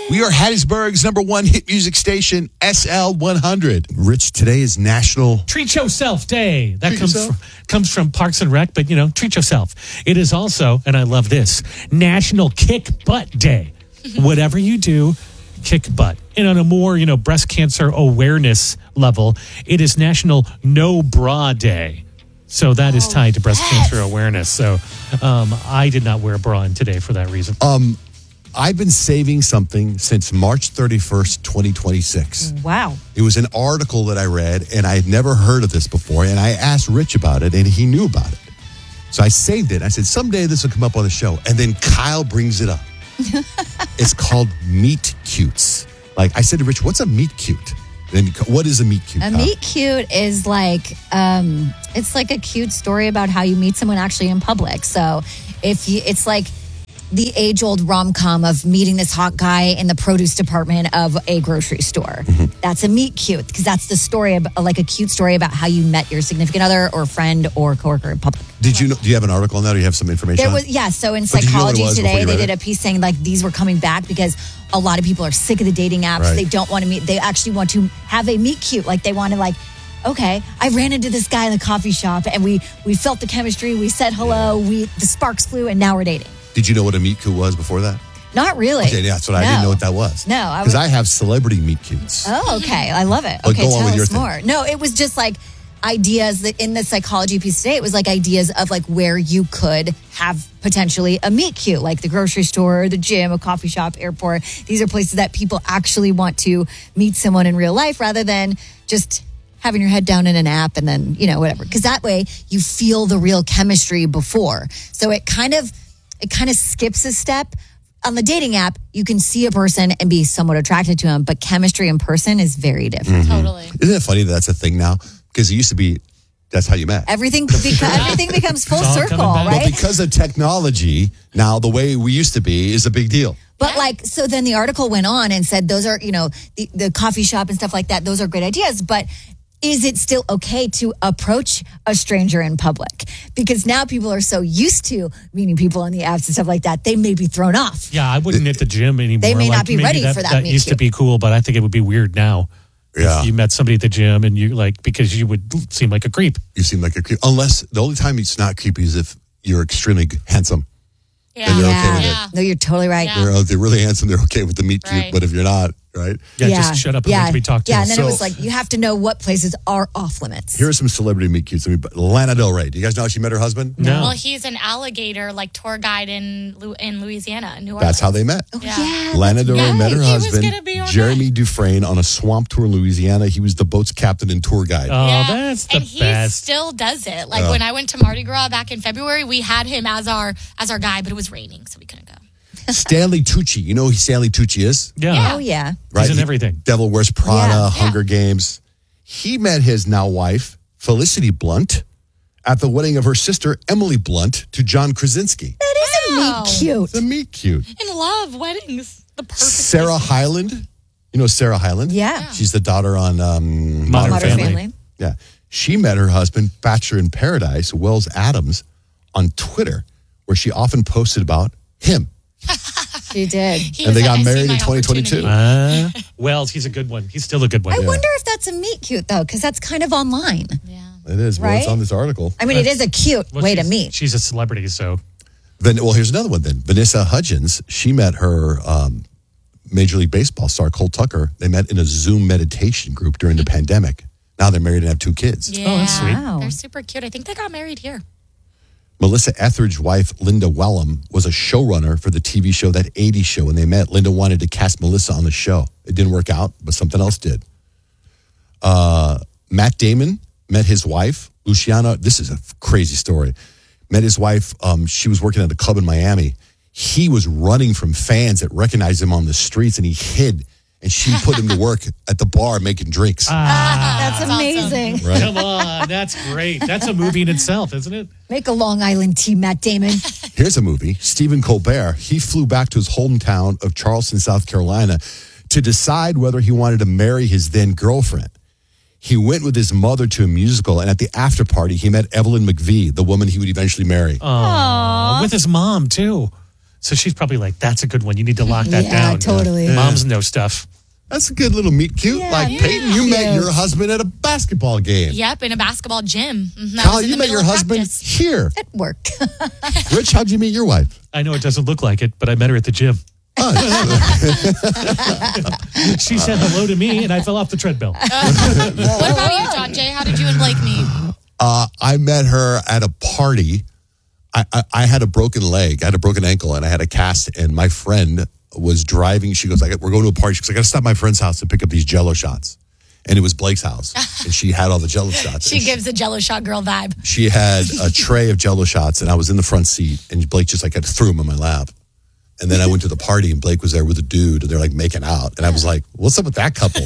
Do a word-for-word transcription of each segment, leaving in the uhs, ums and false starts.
We are Hattiesburg's number one hit music station, S L one hundred. Rich, today is National Treat Yourself Day. That Treat comes yourself? from, comes from Parks and Rec, but, you know, treat yourself. It is also, and I love this, National Kick Butt Day. Whatever you do, kick butt. And on a more, you know, breast cancer awareness level, it is National No Bra Day. So that is tied to breast yes. cancer awareness. So um, I did not wear a bra in today for that reason. Um, I've been saving something since March thirty-first, twenty twenty-six. Wow. It was an article that I read, and I had never heard of this before, and I asked Rich about it, and he knew about it. So I saved it. I said, someday this will come up on the show. And then Kyle brings it up. It's called Meet Cutes. Like, I said to Rich, what's a meet cute? And what is a meet cute? A Kyle? meet cute is like, um, it's like a cute story about how you meet someone actually in public. So if you, it's like the age-old rom-com of meeting this hot guy in the produce department of a grocery store. Mm-hmm. That's a meet cute because that's the story, of, like a cute story about how you met your significant other or friend or coworker in public. Did you know, do you have an article on that or you have some information There on was, it? yeah, so in But did you know what it Psychology was before Today, you they read did it? a piece saying like these were coming back because a lot of people are sick of the dating apps. Right. They don't want to meet. They actually want to have a meet cute. Like they want to like, okay, I ran into this guy in the coffee shop and we we felt the chemistry. We said hello. We the sparks flew and now we're dating. Did you know what a meet cute was before that? Not really. Okay, yeah, that's what I No. didn't know what that was. No, I Because was- I have celebrity meet cutes. Oh, okay. I love it. But Okay, go on tell with your us thing. more. No, it was just like ideas that in the psychology piece today, it was like ideas of like where you could have potentially a meet cute, like the grocery store, the gym, a coffee shop, airport. These are places that people actually want to meet someone in real life rather than just having your head down in an app and then, you know, whatever. Because that way you feel the real chemistry before. So it kind of, it kind of skips a step. On the dating app, you can see a person and be somewhat attracted to him, but chemistry in person is very different. Mm-hmm. Totally. Isn't it funny that that's a thing now? Because it used to be, that's how you met. Everything beca- everything becomes full It's all circle, coming back. right? But because of technology, now the way we used to be is a big deal. But like, so then the article went on and said those are, you know, the, the coffee shop and stuff like that. Those are great ideas. But is it still okay to approach a stranger in public? Because now people are so used to meeting people on the apps and stuff like that, they may be thrown off. Yeah, I wouldn't hit the gym anymore. They may not be maybe ready that, for that That meet used to cute. be cool, but I think it would be weird now. Yeah. If you met somebody at the gym and you like, because you would seem like a creep. You seem like a creep. Unless the only time it's not creepy is if you're extremely g- handsome. Yeah. Then you're okay Yeah. with Yeah. No, you're totally right. Yeah. They're, uh, they're really handsome. They're okay with the meet cute. Right. But if you're not, right? Yeah, just shut up and yeah. wait to be talked to. Yeah, and then So- it was like, you have to know what places are off limits. Here are some celebrity meet cutes. Let me- Lana Del Rey. Do you guys know how she met her husband? No. Well, he's an alligator like tour guide in Lu- in Louisiana, in New Orleans. That's how they met. Oh, Yeah. yeah. Lana Del Rey Yeah, met her he was husband, gonna be our Jeremy Dufresne, on a swamp tour in Louisiana. He was the boat's captain and tour guide. Oh, Yeah. that's the and he best. still does it. Like Oh. when I went to Mardi Gras back in February, we had him as our as our guide, but it was raining, so we couldn't go. Stanley Tucci. You know who Stanley Tucci is? yeah. Yeah. Oh, yeah. Right? in He- everything. Devil Wears Prada, Yeah. Hunger Games. He met his now wife, Felicity Blunt, at the wedding of her sister, Emily Blunt, to John Krasinski. That is Wow. a meet cute. The meet cute. In love, weddings, the perfect. Sarah place. Hyland. You know Sarah Hyland? Yeah. She's the daughter on um, Modern Modern Family. Family. Yeah. She met her husband, Bachelor in Paradise, Wells Adams, on Twitter, where she often posted about him. She did. He And was they like, got "I see married my in twenty twenty-two. opportunity." Uh, Wells, he's a good one. He's still a good one. I Yeah. wonder if that's a meet cute, though, because that's kind of online. Yeah. It is. Well, it's Right? on this article. I mean, it is a cute Well, way to she's- meet. She's a celebrity, so Then, well, here's another one then. Vanessa Hudgens, she met her um, Major League Baseball star, Cole Tucker. They met in a Zoom meditation group during the pandemic. Now they're married and have two kids. Yeah. Oh, that's sweet. Wow. They're super cute. I think they got married here. Melissa Etheridge's wife, Linda Wellham, was a showrunner for the T V show That eighties Show. When they met, Linda wanted to cast Melissa on the show. It didn't work out, but something else did. Uh, Matt Damon met his wife, Luciana. This is a crazy story. Met his wife. Um, she was working at a club in Miami. He was running from fans that recognized him on the streets, and he hid. And she put him to work at the bar making drinks. That's awesome. amazing. Right? come on. That's great. That's a movie in itself, isn't it? Make a Long Island tea, Matt Damon. Here's a movie. Stephen Colbert, he flew back to his hometown of Charleston, South Carolina to decide whether he wanted to marry his then girlfriend. He went with his mother to a musical, and at the after party, he met Evelyn McVie, the woman he would eventually marry. Oh, with his mom, too. So she's probably like, that's a good one. You need to lock that Yeah, down. totally. Moms know stuff. That's a good little meet cute. Yeah, like, yeah. Peyton, you met Cute. your husband at a basketball game. Yep, in a basketball gym. Mhm, that Kyle, was in you the met middle your of husband practice. here. At work. Rich, how'd you meet your wife? I know it doesn't look like it, but I met her at the gym. She said hello to me, and I fell off the treadmill. What about you, John Jay? How did you and Blake meet? Uh, I met her at a party. I, I, I had a broken leg. I had a broken ankle, and I had a cast, and my friend was driving. She goes, I got, we're going to a party. She goes, I got to stop at my friend's house to pick up these Jell-O shots. And it was Blake's house, and she had all the Jell-O shots. She And gives a Jello shot girl vibe. She had a tray of Jell-O shots, and I was in the front seat, and Blake just like I threw them in my lap. And then I went to the party, and Blake was there with a dude, and they're like making out. And I was like, what's up with that couple?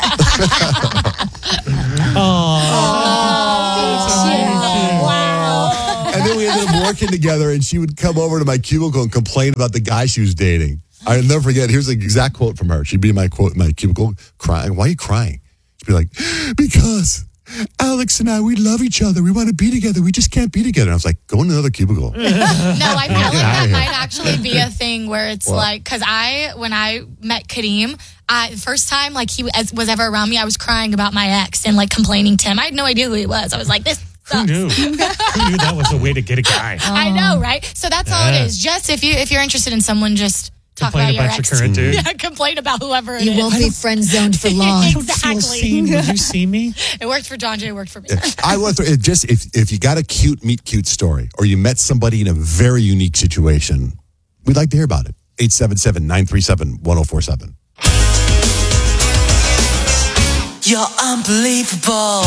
Wow. And then we ended up working together, and she would come over to my cubicle and complain about the guy she was dating. I'll never forget. Here's the exact quote from her. She'd be in my quote in my cubicle crying. Why are you crying? She'd be like, because Alex and I, we love each other. We want to be together. We just can't be together. And I was like, go in another cubicle. No, I feel like Get that outta might here. actually be a thing where it's What? like, because I, when I met Kadeem, I, the first time like he was, was ever around me, I was crying about my ex and like complaining to him. I had no idea who he was. I was like, this Who sucks. knew? Who knew that was a way to get a guy? I know, right? So that's all Yeah. it is. Just if you if you're interested in someone, just talk Complain about your about ex. your current dude. Yeah, complain about whoever it You is. won't be friend zoned for long. Exactly. Feel seen. Will you see me? It worked for John Jay. It worked for me. I went through it just if if you got a cute meet cute story or you met somebody in a very unique situation, we'd like to hear about it. eight seven seven, nine three seven, one oh four seven. You're unbelievable.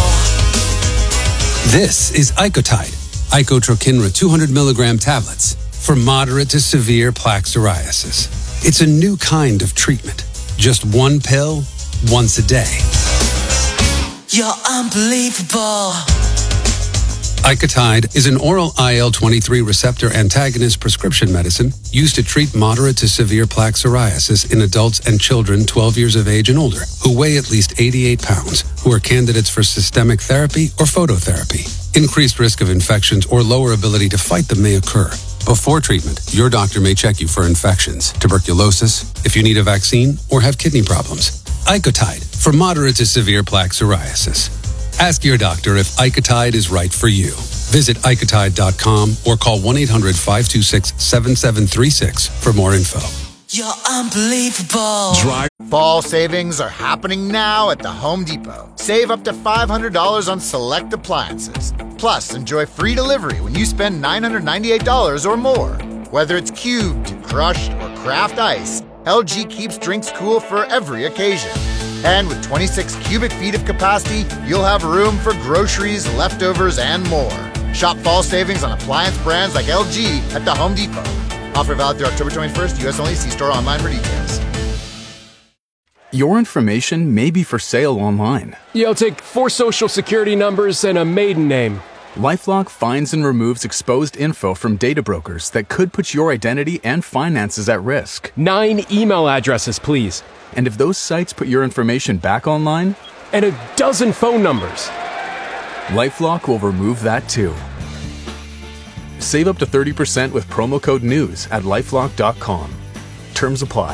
This is Icotide, Icotrokinra two hundred milligram tablets for moderate to severe plaque psoriasis. It's a new kind of treatment. Just one pill, once a day. You're unbelievable. Icotide is an oral I L twenty-three receptor antagonist prescription medicine used to treat moderate to severe plaque psoriasis in adults and children twelve years of age and older who weigh at least eighty-eight pounds, who are candidates for systemic therapy or phototherapy. Increased risk of infections or lower ability to fight them may occur. Before treatment, your doctor may check you for infections, tuberculosis, if you need a vaccine, or have kidney problems. Icotide for moderate to severe plaque psoriasis. Ask your doctor if Icotide is right for you. Visit Icotide dot com or call one eight hundred, five two six, seven seven three six for more info. You're unbelievable. Fall savings are happening now at the Home Depot. Save up to five hundred dollars on select appliances. Plus, enjoy free delivery when you spend nine hundred ninety-eight dollars or more. Whether it's cubed, crushed, or craft ice, L G keeps drinks cool for every occasion. And with twenty-six cubic feet of capacity, you'll have room for groceries, leftovers, and more. Shop fall savings on appliance brands like L G at the Home Depot. Offer valid through October twenty-first, U S only. See store online for details. Your information may be for sale online. Yeah, I'll take four social security numbers and a maiden name. LifeLock finds and removes exposed info from data brokers that could put your identity and finances at risk. Nine email addresses, please. And if those sites put your information back online, And a dozen phone numbers. LifeLock will remove that too. Save up to thirty percent with promo code NEWS at lifelock dot com. Terms apply.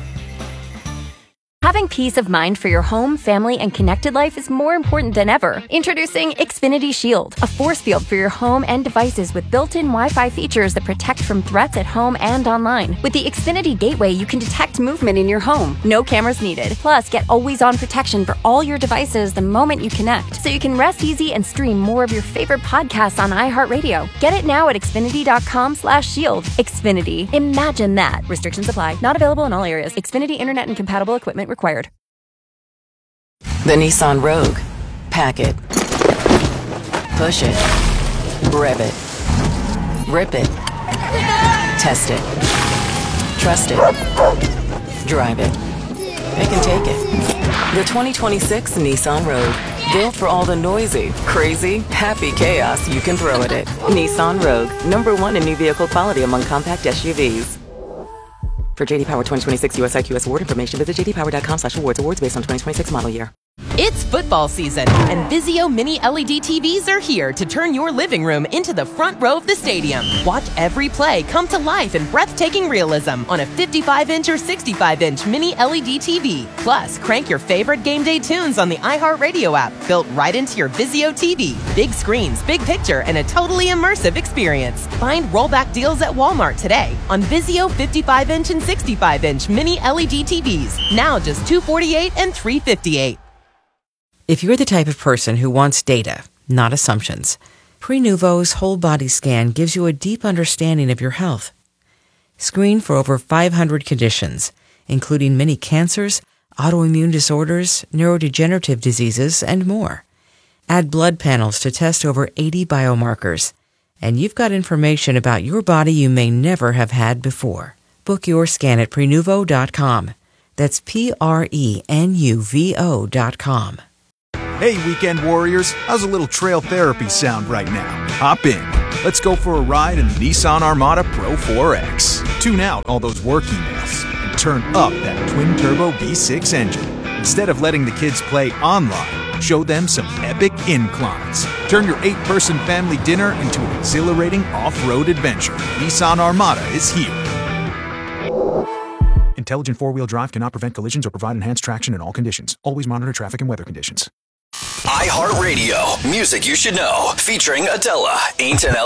Having peace of mind for your home, family, and connected life is more important than ever. Introducing Xfinity Shield, a force field for your home and devices with built-in Wi-Fi features that protect from threats at home and online. With the Xfinity Gateway, you can detect movement in your home. No cameras needed. Plus, get always-on protection for all your devices the moment you connect, so you can rest easy and stream more of your favorite podcasts on iHeartRadio. Get it now at xfinity dot com slash shield. Xfinity. Imagine that. Restrictions apply. Not available in all areas. Xfinity Internet and compatible equipment required. The Nissan Rogue. Pack it. Push it. Rev it. Rip it. Test it. Trust it. Drive it. It can take it. The twenty twenty-six Nissan Rogue. Built for all the noisy, crazy, happy chaos you can throw at it. Nissan Rogue. Number one in new vehicle quality among compact S U Vs. For J D Power twenty twenty-six U S I Q S award information, visit j d power dot com slash awards. Awards based on twenty twenty-six model year. It's football season, and Vizio Mini L E D T Vs are here to turn your living room into the front row of the stadium. Watch every play come to life in breathtaking realism on a fifty-five inch or sixty-five inch Mini L E D T V. Plus, crank your favorite game day tunes on the iHeartRadio app, built right into your Vizio T V. Big screens, big picture, and a totally immersive experience. Find rollback deals at Walmart today on Vizio fifty-five inch and sixty-five inch Mini L E D T Vs. Now just two hundred forty-eight dollars and three hundred fifty-eight dollars. If you're the type of person who wants data, not assumptions, Prenuvo's whole body scan gives you a deep understanding of your health. Screen for over five hundred conditions, including many cancers, autoimmune disorders, neurodegenerative diseases, and more. Add blood panels to test over eighty biomarkers, and you've got information about your body you may never have had before. Book your scan at Prenuvo dot com. That's P R E N U V O dot com. Hey, weekend warriors, how's a little trail therapy sound right now? Hop in. Let's go for a ride in the Nissan Armada Pro four X. Tune out all those work emails and turn up that twin-turbo V six engine. Instead of letting the kids play online, show them some epic inclines. Turn your eight-person family dinner into an exhilarating off-road adventure. Nissan Armada is here. Intelligent four-wheel drive cannot prevent collisions or provide enhanced traction in all conditions. Always monitor traffic and weather conditions. iHeartRadio, music you should know, featuring Adela, Ain't an L